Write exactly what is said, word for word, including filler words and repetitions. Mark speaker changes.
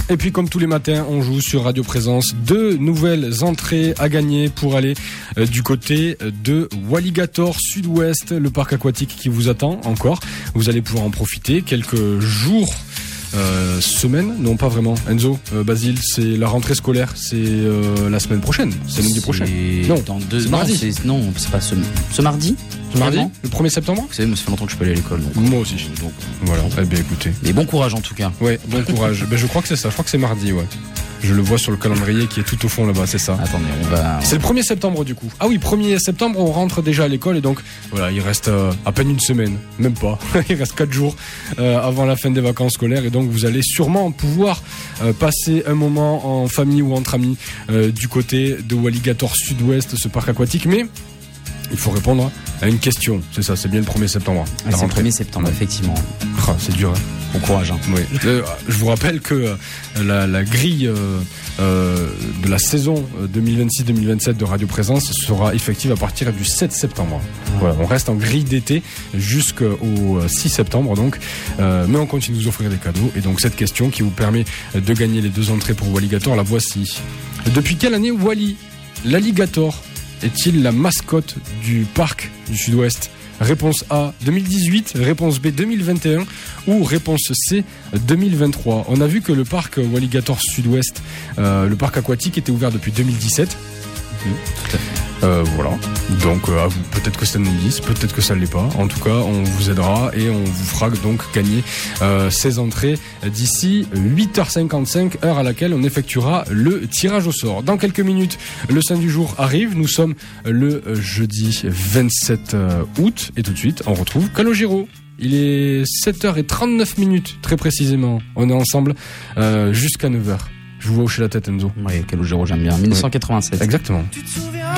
Speaker 1: Et puis comme tous les matins, on joue sur Radio Présence deux nouvelles entrées à gagner pour aller euh, du côté de Walligator Sud-Ouest, le parc aquatique qui vous attend encore. Vous allez pouvoir en profiter quelques jours. Euh, semaine, non pas vraiment. Enzo, euh, Basile, c'est la rentrée scolaire, c'est euh, la semaine prochaine, c'est lundi prochain.
Speaker 2: Non, dans deux
Speaker 1: c'est
Speaker 2: non,
Speaker 1: mardi.
Speaker 2: C'est, non, c'est pas ce, ce mardi.
Speaker 1: Ce mardi,
Speaker 2: Vraiment
Speaker 1: le premier septembre.
Speaker 2: Vous savez, moi, ça fait longtemps que je peux aller à l'école. Donc,
Speaker 1: moi aussi.
Speaker 2: Donc,
Speaker 1: voilà. Eh bien, écoutez.
Speaker 2: Mais bon courage en tout cas.
Speaker 1: Ouais, bon courage. Ben, je crois que c'est ça. Je crois que c'est mardi, ouais. Je le vois sur le calendrier qui est tout au fond là-bas, c'est ça.
Speaker 2: Attendez, on va.
Speaker 1: C'est le premier septembre du coup. Ah oui, premier septembre, on rentre déjà à l'école et donc voilà, il reste euh, à peine une semaine, même pas. Il reste quatre jours euh, avant la fin des vacances scolaires et donc vous allez sûrement pouvoir euh, passer un moment en famille ou entre amis euh, du côté de Walligator Sud-Ouest, ce parc aquatique. Mais il faut répondre à une question. C'est ça, c'est bien le premier septembre.
Speaker 2: Ah, c'est le premier septembre, ouais. Effectivement.
Speaker 1: Ah, c'est dur, hein.
Speaker 2: Bon courage. Hein.
Speaker 1: Oui. Euh, je vous rappelle que euh, la, la grille euh, euh, de la saison deux mille vingt-six deux mille vingt-sept de Radio Présence sera effective à partir du sept septembre. Voilà, on reste en grille d'été jusqu'au six septembre donc, euh, mais on continue de vous offrir des cadeaux. Et donc cette question qui vous permet de gagner les deux entrées pour Walligator, la voici. Depuis quelle année Wally, l'alligator, est-il la mascotte du parc du Sud-Ouest ? Réponse A, deux mille dix-huit, réponse B, deux mille vingt et un ou réponse C, deux mille vingt-trois. On a vu que le parc Walligator Sud-Ouest, euh, le parc aquatique, était ouvert depuis deux mille dix-sept. Mmh, tout à fait. Euh, voilà, donc euh, à vous. Peut-être que c'est un indice, peut-être que ça ne l'est pas. En tout cas, on vous aidera et on vous fera donc gagner euh, ces entrées d'ici huit heures cinquante-cinq, heure à laquelle on effectuera le tirage au sort. Dans quelques minutes, le saint du jour arrive. Nous sommes le jeudi vingt-sept août et tout de suite, on retrouve Calogero. Il est sept heures trente-neuf minutes, très précisément. On est ensemble euh, jusqu'à neuf heures. Je vous vois hocher la tête, Enzo.
Speaker 2: Oui, Calogero, j'aime bien. dix-neuf cent quatre-vingt-sept.
Speaker 1: Exactement.
Speaker 3: Tu te souviens